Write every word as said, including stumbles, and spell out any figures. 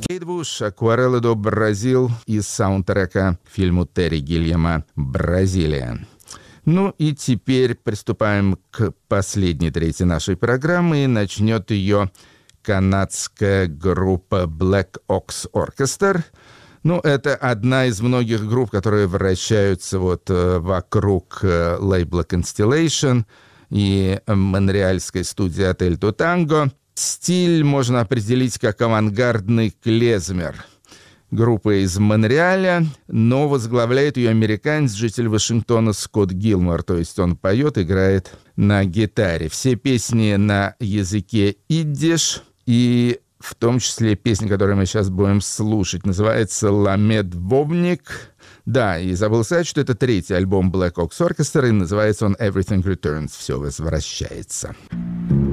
Кейдвуш, «Акварелла до Бразил» из саундтрека к фильму Терри Гильяма «Бразилия». Ну и теперь приступаем к последней трети нашей программы, и начнет ее канадская группа Black Ox Orchestra. Ну, это одна из многих групп, которые вращаются вот э, вокруг э, лейбла Constellation и э, монреальской студии Отель Тутанго. Стиль можно определить как авангардный клезмер. Группа из Монреаля, но возглавляет ее американец, житель Вашингтона Скотт Гилмор, то есть он поет, играет на гитаре. Все песни на языке идиш, и в том числе песня, которую мы сейчас будем слушать, называется «Ламед Вовник». Да, и забыл сказать, что это третий альбом Black Ox Orchestra, и называется он «Everything Returns», «Все возвращается».